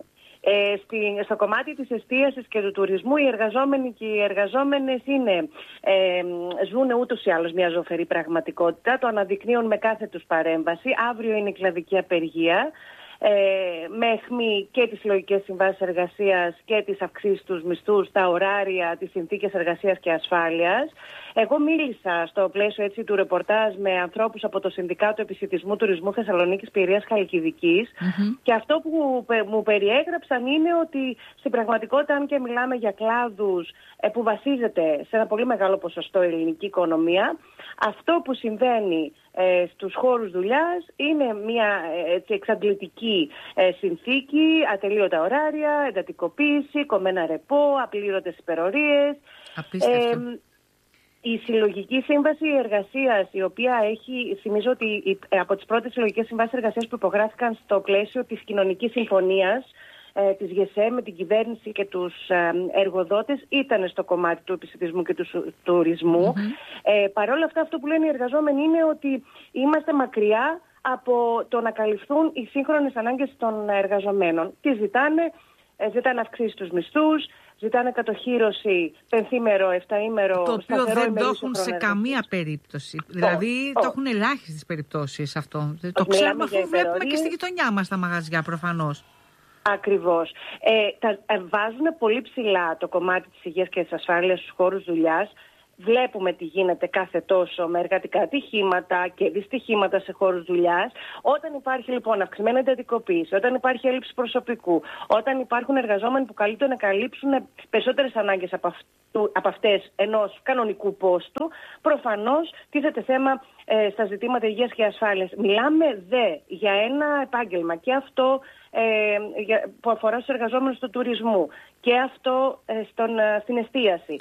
Στο κομμάτι της εστίασης και του τουρισμού, οι εργαζόμενοι και οι εργαζόμενες ζουν ούτως ή άλλως μια ζωφερή πραγματικότητα. Το αναδεικνύουν με κάθε τους παρέμβαση. Αύριο είναι η κλαδική απεργία, με αιχμή και τις συλλογικές συμβάσεις εργασίας και τις αυξήσεις τους μισθούς, τα ωράρια, τις συνθήκες εργασίας και ασφάλειας. Εγώ μίλησα στο πλαίσιο έτσι του ρεπορτάζ με ανθρώπους από το Συνδικάτο Επισιτισμού Τουρισμού Θεσσαλονίκης, Πειραιάς, Χαλκιδικής και αυτό που μου περιέγραψαν είναι ότι στην πραγματικότητα, αν και μιλάμε για κλάδους που βασίζεται σε ένα πολύ μεγάλο ποσοστό ελληνική οικονομία, αυτό που συμβαίνει στους χώρους δουλειάς είναι μια εξαντλητική συνθήκη, ατελείωτα ωράρια, εντατικοποίηση, κομμένα ρεπό, απλήρωτες υπερορίες. Η συλλογική σύμβαση εργασίας, η οποία έχει, θυμίζω ότι από τις πρώτες συλλογικές συμβάσεις εργασίας που υπογράφηκαν στο πλαίσιο της κοινωνικής συμφωνίας της ΓΕΣΕ με την κυβέρνηση και τους εργοδότες, ήταν στο κομμάτι του επισιτισμού και του τουρισμού. Παρ' όλα αυτά, αυτό που λένε οι εργαζόμενοι είναι ότι είμαστε μακριά από το να καλυφθούν οι σύγχρονες ανάγκες των εργαζομένων. Τι ζητάνε? Ζητάνε αυξήσεις στους μισθούς, ζητάνε κατοχύρωση πενθήμερο, εφταήμερο, το οποίο δεν το έχουν σε καμία περίπτωση. Δηλαδή το έχουν ελάχιστες περιπτώσεις αυτό. Το ξέρουμε, αφού βλέπουμε και στη γειτονιά μας τα μαγαζιά προφανώς. Ακριβώς. Βάζουν πολύ ψηλά το κομμάτι της υγείας και της ασφάλειας στους χώρους δουλειάς. Βλέπουμε τι γίνεται κάθε τόσο με εργατικά ατυχήματα και δυστυχήματα σε χώρους δουλειάς. Όταν υπάρχει λοιπόν αυξημένη εντατικοποίηση, όταν υπάρχει έλλειψη προσωπικού, όταν υπάρχουν εργαζόμενοι που καλούνται να καλύψουν περισσότερες ανάγκες από αυτές ενός κανονικού πόστου, προφανώς τίθεται θέμα στα ζητήματα υγείας και ασφάλειας. Μιλάμε για ένα επάγγελμα και αυτό που αφορά στους εργαζόμενους του τουρισμού και αυτό στην εστίαση.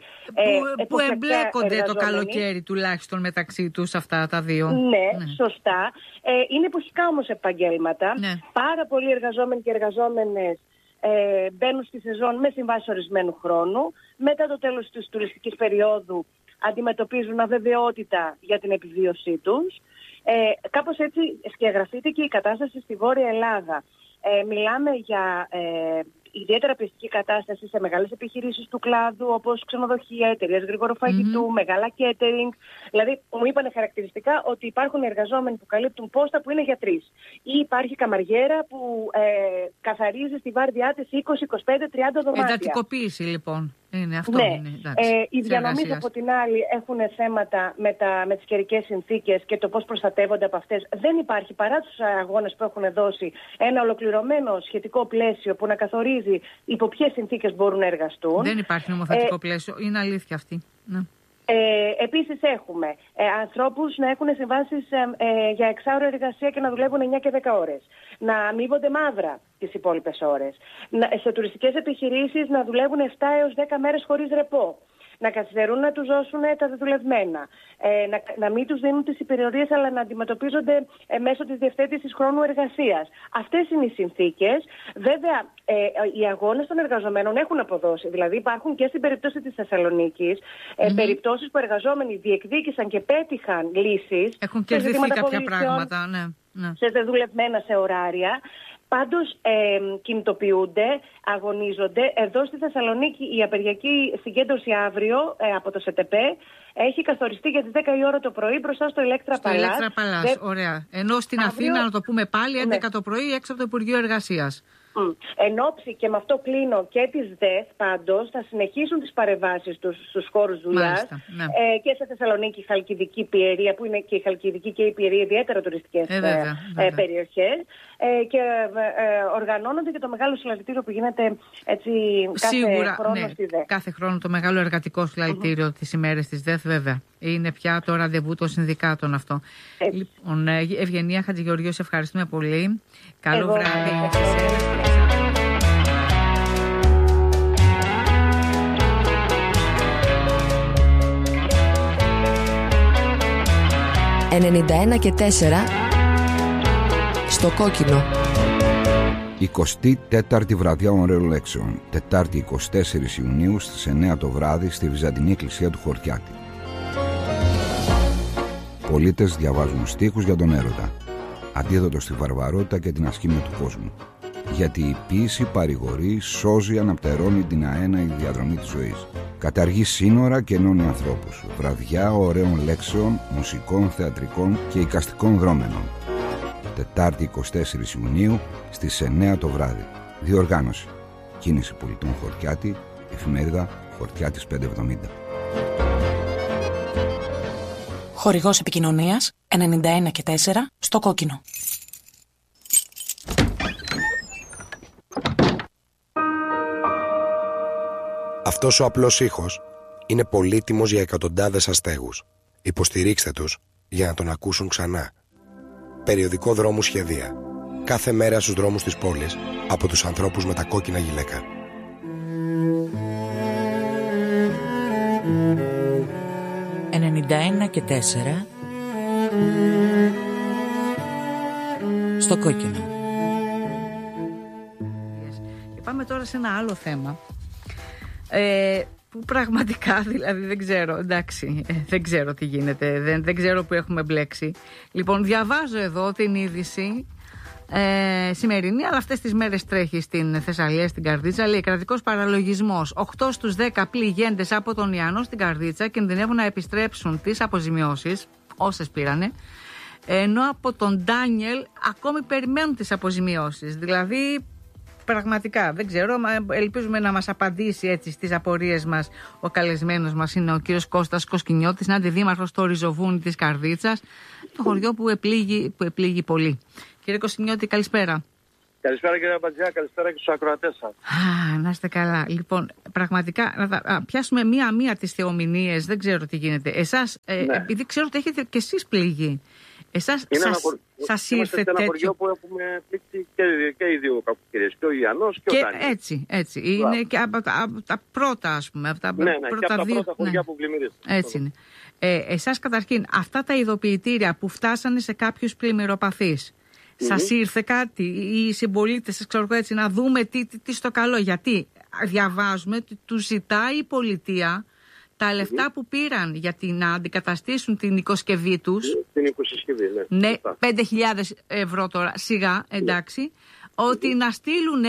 Που εμπλέκονται το καλοκαίρι τουλάχιστον μεταξύ τους αυτά τα δύο. Ναι, σωστά. Είναι εποχικά όμως επαγγέλματα. Ναι. Πάρα πολλοί εργαζόμενοι και εργαζόμενες μπαίνουν στη σεζόν με συμβάσεις ορισμένου χρόνου. Μετά το τέλος της τουριστικής περίοδου αντιμετωπίζουν αβεβαιότητα για την επιβίωσή τους. Κάπως έτσι σκιαγραφείται και η κατάσταση στη Βόρεια Ελλάδα. Μιλάμε για ιδιαίτερα πιεστική κατάσταση σε μεγάλες επιχειρήσεις του κλάδου, όπως ξενοδοχεία, εταιρείες γρήγορου φαγητού, μεγάλα catering. Δηλαδή, μου είπανε χαρακτηριστικά ότι υπάρχουν εργαζόμενοι που καλύπτουν πόστα που είναι για 3. Ή υπάρχει καμαριέρα που καθαρίζει στη βάρδιά της 20, 25, 30 δωμάτια. Εντατικοποίηση, λοιπόν. Είναι αυτό. Ναι. Είναι, οι διανομής από την άλλη έχουν θέματα με τις καιρικές συνθήκες και το πώς προστατεύονται από αυτές. Δεν υπάρχει, παρά τους αγώνες που έχουν δώσει, ένα ολοκληρωμένο σχετικό πλαίσιο που να καθορίζει υπό ποιες συνθήκες μπορούν να εργαστούν. Δεν υπάρχει νομοθετικό πλαίσιο. Είναι αλήθεια αυτή. Ναι. Επίσης έχουμε ανθρώπους να έχουν συμβάσεις για εξάωρο εργασία και να δουλεύουν 9 και 10 ώρες. Να αμείβονται μαύρα τις υπόλοιπες ώρες. Σε τουριστικές επιχειρήσεις να δουλεύουν 7 έως 10 μέρες χωρίς ρεπό. Να καθυστερούν να τους δώσουν τα δεδουλευμένα. Να μην τους δίνουν τις υπερορίες, αλλά να αντιμετωπίζονται μέσω της διευθέτησης χρόνου εργασίας. Αυτές είναι οι συνθήκες. Βέβαια, οι αγώνες των εργαζομένων έχουν αποδώσει. Δηλαδή, υπάρχουν και στην περίπτωση της Θεσσαλονίκης περιπτώσεις που εργαζόμενοι διεκδίκησαν και πέτυχαν λύσεις. Έχουν κερδιθεί κάποια πράγματα, ναι. Σε δεδουλευμένα, σε ωράρια. Πάντως κινητοποιούνται, αγωνίζονται. Εδώ στη Θεσσαλονίκη η απεργιακή συγκέντρωση αύριο από το ΣΕΤΕΠΕ έχει καθοριστεί για τις 10 η ώρα το πρωί μπροστά στο Ηλέκτρα Παλάς. Στο Ηλέκτρα Παλάς, ωραία. Ενώ στην Αθήνα, να το πούμε πάλι, 11 το πρωί έξω από το Υπουργείο Εργασίας. Εν όψη, και με αυτό κλείνω, και της ΔΕΘ πάντως θα συνεχίσουν τις παρεμβάσεις τους στους χώρους δουλειάς, ναι. Και σε Θεσσαλονίκη, Χαλκιδική, Πιερία, που είναι και η Χαλκιδική και η Πιερία ιδιαίτερα τουριστικές περιοχές, και οργανώνονται και το μεγάλο συλλαλητήριο που γίνεται έτσι κάθε χρόνο στη ΔΕΘ. Κάθε χρόνο το μεγάλο εργατικό συλλαλητήριο τις ημέρες της ΔΕΘ, βέβαια. Είναι πια το ραντεβού των συνδικάτων αυτό. Λοιπόν, Ευγενία Χατζηγεωργίου, σε ευχαριστούμε πολύ. Καλό βράδυ. 91 και 4 στο κόκκινο. 24η βραδιά ωραίων λέξεων. Τετάρτη 24 Ιουνίου στις 9 το βράδυ στη Βυζαντινή Εκκλησία του Χορκιάτη. Πολίτες διαβάζουν στίχους για τον έρωτα. Αντίδοτο στη βαρβαρότητα και την ασκήμια του κόσμου. Γιατί η ποίηση παρηγορεί, σώζει, αναπτερώνει την αέναη διαδρομή της ζωής. Καταργεί σύνορα και ενώνει ανθρώπους. Βραδιά ωραίων λέξεων, μουσικών, θεατρικών και εικαστικών δρόμενων. Τετάρτη 24 Ιουνίου στις 9 το βράδυ. Διοργάνωση. Κίνηση Πολιτών Χορκιάτη, εφημερίδα Χορκιάτης 570. Χορηγός επικοινωνίας 91 και 4 στο κόκκινο. Αυτός ο απλός ήχος είναι πολύτιμος για εκατοντάδες αστέγους. Υποστηρίξτε τους για να τον ακούσουν ξανά. Περιοδικό Δρόμου Σχεδία. Κάθε μέρα στους δρόμους της πόλης από τους ανθρώπους με τα κόκκινα γυλαίκα. Και 4 στο κόκκινο. Και πάμε τώρα σε ένα άλλο θέμα που πραγματικά δηλαδή δεν ξέρω, εντάξει, δεν ξέρω τι γίνεται, δεν ξέρω που έχουμε μπλέξει. Λοιπόν, διαβάζω εδώ την είδηση σημερινή, αλλά αυτές τις μέρες τρέχει στην Θεσσαλία, στην Καρδίτσα. Λέει: κρατικός παραλογισμός. 8 στους 10 πληγέντες από τον Ιαννό στην Καρδίτσα κινδυνεύουν να επιστρέψουν τις αποζημιώσεις, όσες πήρανε, ενώ από τον Ντάνιελ ακόμη περιμένουν τις αποζημιώσεις. Δηλαδή, πραγματικά δεν ξέρω, ελπίζουμε να μας απαντήσει έτσι στις απορίες μας. Ο καλεσμένος μας είναι ο κύριος Κώστας Κοσκινιώτης, είναι αντιδήμαρχος στο Ριζοβούνι της Καρδίτσας, το χωριό που επλήγει πολύ. Κύριε Κοσκινιώτη, καλησπέρα. Καλησπέρα κύριε Μπατζιά, καλησπέρα και στους ακροατές σας. Να είστε καλά. Λοιπόν, πραγματικά να πιάσουμε μία-μία τις θεομηνίες, δεν ξέρω τι γίνεται. Εσάς, επειδή ξέρω ότι έχετε και εσείς πληγεί, εσάς σας ήρθε τέτοιο? Είναι ένα χωριό που έχουμε πλήξει και οι δύο κακοκαιρίες, και ο Ιαννός και ο Ντάνιελ. Έτσι. Είναι και από τα πρώτα, ας πούμε. Από τα πρώτα και από τα πρώτα χωριά που πλημμυρίζουν. Έτσι είναι. Εσάς καταρχήν, αυτά τα ειδοποιητήρια που φτάσανε σε κάποιους πλημμυροπαθείς, σας ήρθε κάτι, οι συμπολίτες σας, ξέρω έτσι, να δούμε τι στο καλό? Γιατί διαβάζουμε ότι τους ζητάει η πολιτεία τα λεφτά που πήραν για να αντικαταστήσουν την οικοσκευή τους. Την οικοσκευή, ναι. 5.000 ευρώ τώρα, σιγά, εντάξει. Ότι να στείλουν,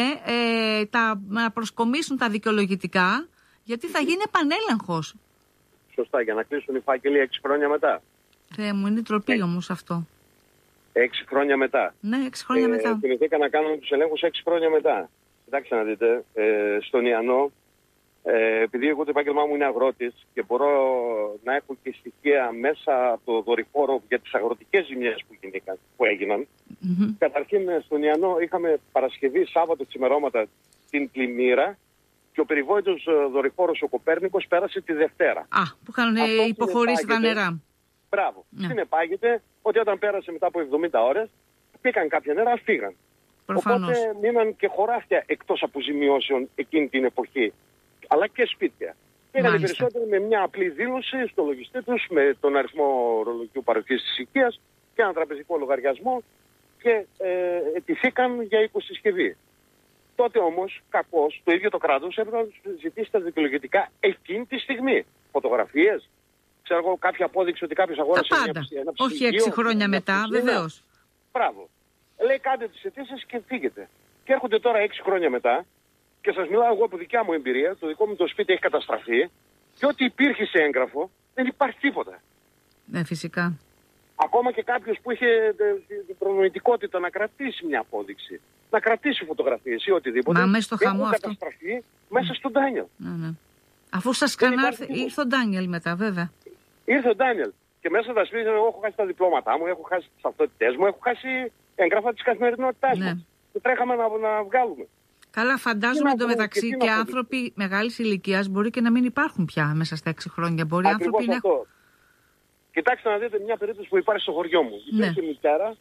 να προσκομίσουν τα δικαιολογητικά, γιατί θα γίνει επανέλεγχος. Σωστά, για να κλείσουν οι φάκελοι 6 χρόνια μετά. Θεέ μου, είναι τροπή όμως αυτό. 6 χρόνια μετά. Ναι, 6 χρόνια μετά. Θυμηθήκα να κάνουμε τους ελέγχους 6 χρόνια μετά. Κοιτάξτε να δείτε, στον Ιαννό, επειδή εγώ το επάγγελμά μου είναι αγρότης και μπορώ να έχω και στοιχεία μέσα από το δορυφόρο για τις αγροτικές ζημιές που έγιναν. Καταρχήν στον Ιαννό είχαμε Παρασκευή, Σάββατο ξημερώματα την πλημμύρα και ο περιβόητος δορυφόρος ο Κοπέρνικος πέρασε τη Δευτέρα. Που είχαν υποχωρήσει τα νερά. Μπράβο. Συνεπάγεται ότι όταν πέρασε μετά από 70 ώρες, πήγαν κάποια νερά, φύγαν. Προφανώς. Οπότε μείναν και χωράφια εκτός αποζημιώσεων εκείνη την εποχή, αλλά και σπίτια. Πήγαν οι περισσότεροι με μια απλή δήλωση στο λογιστή τους, με τον αριθμό ρολογικού παροχής της οικίας και έναν τραπεζικό λογαριασμό και ετηθήκαν για οικοσυσκευή. Τότε όμως, κακώς, το ίδιο το κράτος έπρεπε να ζητήσει τα δικαιολογητικά εκείνη τη στιγμή. Φωτογραφίες, ξέρω εγώ, κάποια απόδειξη ότι κάποιος αγόρασε ένα ψυγείο. Όχι 6 χρόνια μετά, βεβαίως. Μπράβο. Λέει κάντε τις αιτήσεις και φύγετε. Και έρχονται τώρα 6 χρόνια μετά και σας μιλάω εγώ από δικιά μου εμπειρία. Το δικό μου το σπίτι έχει καταστραφεί και ό,τι υπήρχε σε έγγραφο δεν υπάρχει τίποτα. Ναι, φυσικά. Ακόμα και κάποιος που είχε την προνοητικότητα να κρατήσει μια απόδειξη, να κρατήσει φωτογραφίες ή οτιδήποτε. Μα μέσα στο χαμό αυτό. Καταστραφεί μέσα στον Ντάνιελ. Ναι. Αφού σας ξανάρθει, ήρθε ο Ντάνιελ μετά, βέβαια. Ήρθε ο Ντάνιελ. Και μέσα στα σπίτια εγώ έχω χάσει τα διπλώματά μου, έχω χάσει τις ταυτότητές μου, έχω χάσει έγγραφα της καθημερινότητάς μας. Και τρέχαμε να βγάλουμε. Καλά, φαντάζομαι εντωμεταξύ και άνθρωποι μεγάλης ηλικίας μπορεί και να μην υπάρχουν πια μέσα στα 6 χρόνια. Μπορεί άνθρωποι να έχουν. Κοιτάξτε να δείτε μια περίπτωση που υπάρχει στο χωριό μου. Υπήρχε μητέρα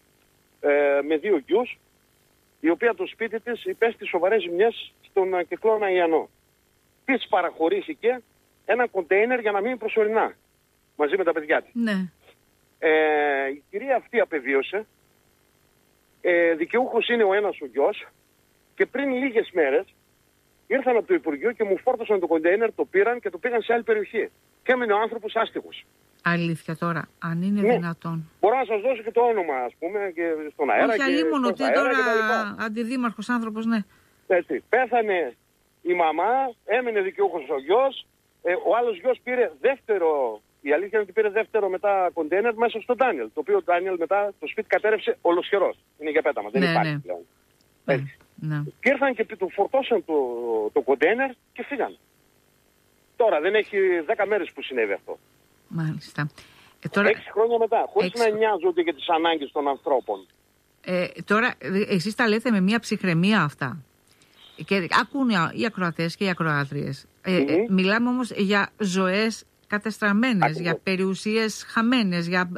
με 2 γιους, η οποία το σπίτι της υπέστη σοβαρές ζημιές στον κυκλώνα Ιαννό. Της παραχωρήθηκε ένα κοντέινερ για να μείνει προσωρινά, μαζί με τα παιδιά της. Ναι. Η κυρία αυτή απεβίωσε, δικαιούχος είναι ο ένας ο γιος και πριν λίγες μέρες ήρθαν από το Υπουργείο και μου φόρτωσαν το κοντέινερ, το πήραν και το πήγαν σε άλλη περιοχή. Και έμεινε ο άνθρωπος άστιγος. Αλήθεια τώρα, αν είναι δυνατόν. Μπορώ να σας δώσω και το όνομα, ας πούμε, και στον αέρα. Όχι, αλλήμον ότι τώρα αντιδήμαρχος άνθρωπος, ναι. Έτσι. Πέθανε η μαμά, έμεινε δικαιούχος ο γιος, ο άλλος γιος πήρε δεύτερο. Η αλήθεια είναι ότι πήρε δεύτερο μετά κοντέινερ μέσα στον Ντάνιελ. Το οποίο ο Ντάνιελ μετά το σπίτι κατέρευσε ολοσχερός. Είναι για πέταμα, δεν υπάρχει πλέον. Έτσι. Και ήρθαν και του φορτώσαν το κοντέινερ και φύγαν. Τώρα δεν έχει 10 μέρες που συνέβη αυτό. Μάλιστα. 6 χρόνια μετά, χωρίς να νοιάζονται για τις ανάγκες των ανθρώπων. Τώρα, εσείς τα λέτε με μια ψυχραιμία αυτά. Και ακούν οι ακροατές και οι ακροάτριες. Μιλάμε όμως για ζωές κατεστραμμένες, για περιουσίες χαμένες, για...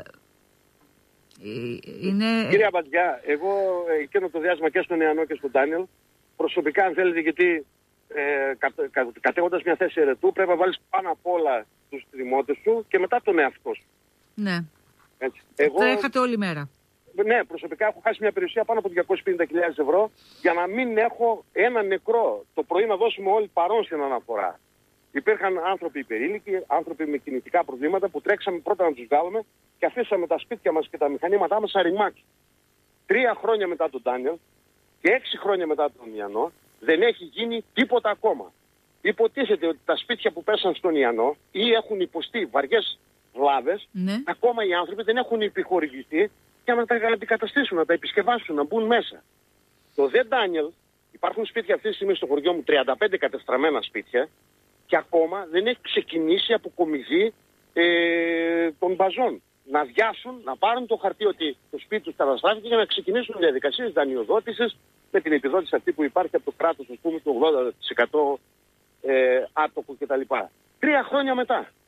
Κύριε Αμπατζιά, εγώ εκείνο το διάστημα και στον Ιαννό και στον Ντάνιελ, προσωπικά αν θέλετε, γιατί κατέχοντας μια θέση ερετού πρέπει να βάλεις πάνω απ' όλα τους δημότες σου και μετά τον εαυτό σου. Ναι. Έτσι. Τρέχατε όλη μέρα. Ναι, προσωπικά έχω χάσει μια περιουσία πάνω από 250.000 ευρώ για να μην έχω ένα νεκρό. Το πρωί να δώσουμε όλοι παρόν στην αναφορά. Υπήρχαν άνθρωποι υπερήλικοι, άνθρωποι με κινητικά προβλήματα που τρέξαμε πρώτα να τους βγάλουμε και αφήσαμε τα σπίτια μας και τα μηχανήματά μας αριμάκι. 3 χρόνια μετά τον Ντάνιελ και 6 χρόνια μετά τον Ιαννό δεν έχει γίνει τίποτα ακόμα. Υποτίθεται ότι τα σπίτια που πέσαν στον Ιαννό ή έχουν υποστεί βαριές βλάβες, ακόμα οι άνθρωποι δεν έχουν επιχορηγηθεί για να τα αντικαταστήσουν, να τα επισκευάσουν, να μπουν μέσα. Το δε Ντάνιελ, υπάρχουν σπίτια αυτή τη στιγμή στο χωριό μου, 35 κατεστραμμένα σπίτια, και ακόμα δεν έχει ξεκινήσει αποκομιδή των μπαζών. Να αδειάσουν, να πάρουν το χαρτί ότι το σπίτι τους καταστράφηκε για να ξεκινήσουν διαδικασίες δανειοδότησης με την επιδότηση αυτή που υπάρχει από το κράτος, ας πούμε, το 80% άτοκο κτλ. 3 χρόνια μετά.